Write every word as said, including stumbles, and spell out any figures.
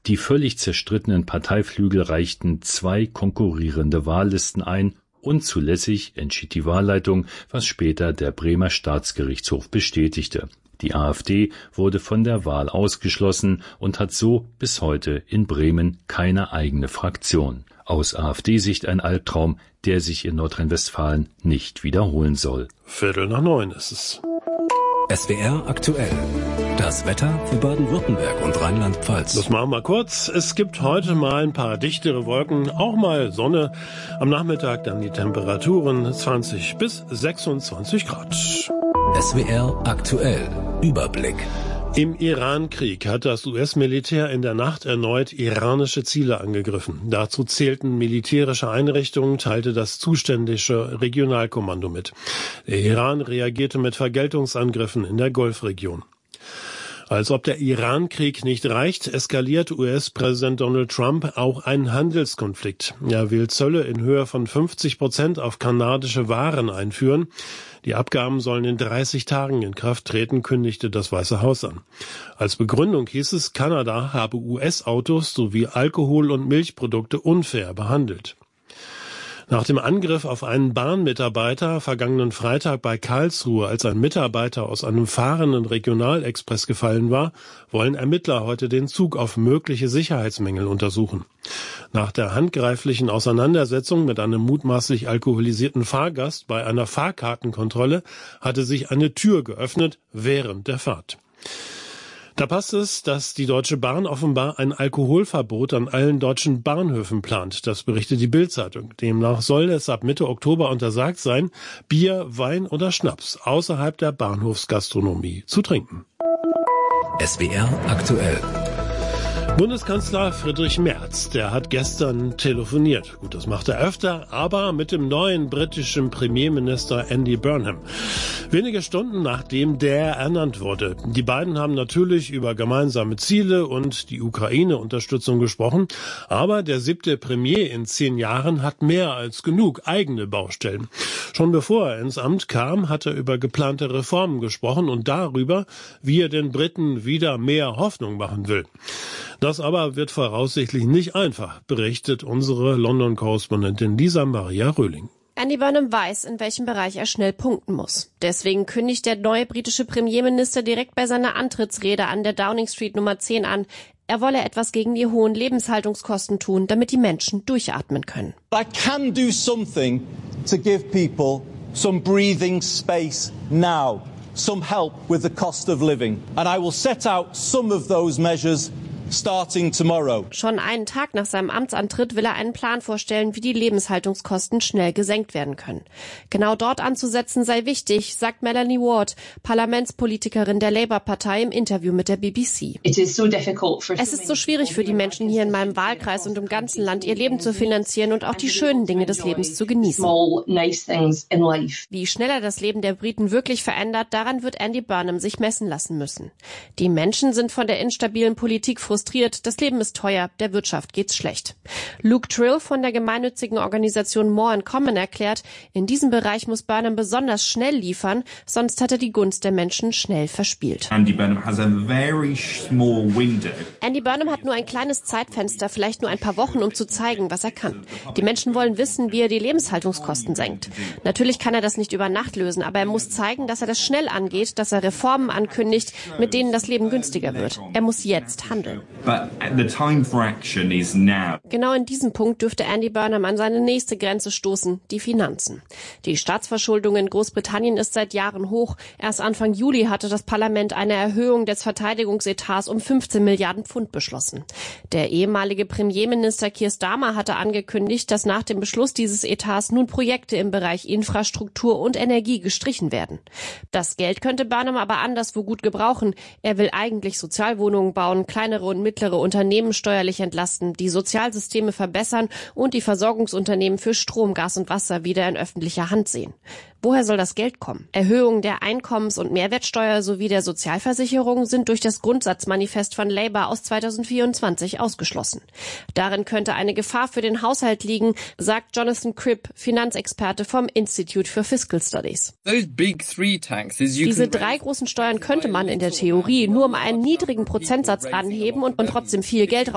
Die völlig zerstrittenen Parteiflügel reichten zwei konkurrierende Wahllisten ein. Unzulässig entschied die Wahlleitung, was später der Bremer Staatsgerichtshof bestätigte. Die AfD wurde von der Wahl ausgeschlossen und hat so bis heute in Bremen keine eigene Fraktion. Aus AfD-Sicht ein Albtraum, der sich in Nordrhein-Westfalen nicht wiederholen soll. Viertel nach neun ist es. S W R aktuell. Das Wetter für Baden-Württemberg und Rheinland-Pfalz. Das machen wir kurz. Es gibt heute mal ein paar dichtere Wolken, auch mal Sonne. Am Nachmittag dann die Temperaturen zwanzig bis sechsundzwanzig Grad. S W R aktuell. Überblick. Im Iran-Krieg hat das U S-Militär in der Nacht erneut iranische Ziele angegriffen. Dazu zählten militärische Einrichtungen, teilte das zuständige Regionalkommando mit. Der Iran reagierte mit Vergeltungsangriffen in der Golfregion. Als ob der Iran-Krieg nicht reicht, eskaliert U S-Präsident Donald Trump auch einen Handelskonflikt. Er will Zölle in Höhe von fünfzig Prozent auf kanadische Waren einführen. Die Abgaben sollen in dreißig Tagen in Kraft treten, kündigte das Weiße Haus an. Als Begründung hieß es, Kanada habe U S-Autos sowie Alkohol- und Milchprodukte unfair behandelt. Nach dem Angriff auf einen Bahnmitarbeiter vergangenen Freitag bei Karlsruhe, als ein Mitarbeiter aus einem fahrenden Regionalexpress gefallen war, wollen Ermittler heute den Zug auf mögliche Sicherheitsmängel untersuchen. Nach der handgreiflichen Auseinandersetzung mit einem mutmaßlich alkoholisierten Fahrgast bei einer Fahrkartenkontrolle hatte sich eine Tür geöffnet während der Fahrt. Da passt es, dass die Deutsche Bahn offenbar ein Alkoholverbot an allen deutschen Bahnhöfen plant. Das berichtet die Bild-Zeitung. Demnach soll es ab Mitte Oktober untersagt sein, Bier, Wein oder Schnaps außerhalb der Bahnhofsgastronomie zu trinken. S W R aktuell. Bundeskanzler Friedrich Merz, der hat gestern telefoniert. Gut, das macht er öfter, aber mit dem neuen britischen Premierminister Andy Burnham. Wenige Stunden nachdem der ernannt wurde. Die beiden haben natürlich über gemeinsame Ziele und die Ukraine-Unterstützung gesprochen. Aber der siebte Premier in zehn Jahren hat mehr als genug eigene Baustellen. Schon bevor er ins Amt kam, hat er über geplante Reformen gesprochen und darüber, wie er den Briten wieder mehr Hoffnung machen will. Das aber wird voraussichtlich nicht einfach, berichtet unsere London-Korrespondentin Lisa Maria Röhling. Andy Burnham weiß, in welchem Bereich er schnell punkten muss. Deswegen kündigt der neue britische Premierminister direkt bei seiner Antrittsrede an der Downing Street Nummer zehn an, er wolle etwas gegen die hohen Lebenshaltungskosten tun, damit die Menschen durchatmen können. I can do something to give people some breathing space now, some help with the cost of living, and I will set out some of those measures starting tomorrow. Schon einen Tag nach seinem Amtsantritt will er einen Plan vorstellen, wie die Lebenshaltungskosten schnell gesenkt werden können. Genau dort anzusetzen sei wichtig, sagt Melanie Ward, Parlamentspolitikerin der Labour-Partei im Interview mit der B B C. Es ist so schwierig für die Menschen hier in meinem Wahlkreis und im ganzen Land, ihr Leben zu finanzieren und auch die schönen Dinge des Lebens zu genießen. Wie schnell er das Leben der Briten wirklich verändert, daran wird Andy Burnham sich messen lassen müssen. Die Menschen sind von der instabilen Politik frustriert. Das Leben ist teuer, der Wirtschaft geht's schlecht. Luke Trill von der gemeinnützigen Organisation More in Common erklärt, in diesem Bereich muss Burnham besonders schnell liefern, sonst hat er die Gunst der Menschen schnell verspielt. Andy Burnham has a very small window. Andy Burnham hat nur ein kleines Zeitfenster, vielleicht nur ein paar Wochen, um zu zeigen, was er kann. Die Menschen wollen wissen, wie er die Lebenshaltungskosten senkt. Natürlich kann er das nicht über Nacht lösen, aber er muss zeigen, dass er das schnell angeht, dass er Reformen ankündigt, mit denen das Leben günstiger wird. Er muss jetzt handeln. But the time for action is now. Genau in diesem Punkt dürfte Andy Burnham an seine nächste Grenze stoßen, die Finanzen. Die Staatsverschuldung in Großbritannien ist seit Jahren hoch. Erst Anfang Juli hatte das Parlament eine Erhöhung des Verteidigungsetats um fünfzehn Milliarden Pfund beschlossen. Der ehemalige Premierminister Keir Starmer hatte angekündigt, dass nach dem Beschluss dieses Etats nun Projekte im Bereich Infrastruktur und Energie gestrichen werden. Das Geld könnte Burnham aber anderswo gut gebrauchen. Er will eigentlich Sozialwohnungen bauen, kleinere und mittlere Unternehmen steuerlich entlasten, die Sozialsysteme verbessern und die Versorgungsunternehmen für Strom, Gas und Wasser wieder in öffentlicher Hand sehen. Woher soll das Geld kommen? Erhöhung der Einkommens- und Mehrwertsteuer sowie der Sozialversicherung sind durch das Grundsatzmanifest von Labour aus zweitausendvierundzwanzig ausgeschlossen. Darin könnte eine Gefahr für den Haushalt liegen, sagt Jonathan Cribb, Finanzexperte vom Institute for Fiscal Studies. Diese drei großen Steuern könnte man in der Theorie nur um einen niedrigen Prozentsatz anheben und, und trotzdem viel Geld